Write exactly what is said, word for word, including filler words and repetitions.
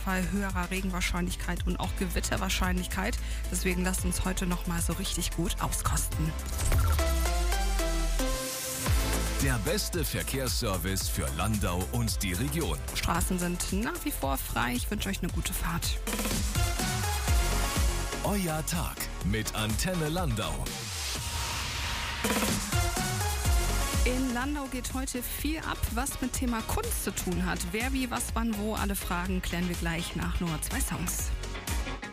Fall höherer Regenwahrscheinlichkeit und auch Gewitterwahrscheinlichkeit. Deswegen lasst uns heute nochmal so richtig gut auskosten. Der beste Verkehrsservice für Landau und die Region. Straßen sind nach wie vor frei. Ich wünsche euch eine gute Fahrt. Euer Tag mit Antenne Landau. In Landau geht heute viel ab, was mit Thema Kunst zu tun hat. Wer, wie, was, wann, wo, alle Fragen klären wir gleich nach nur zwei Songs.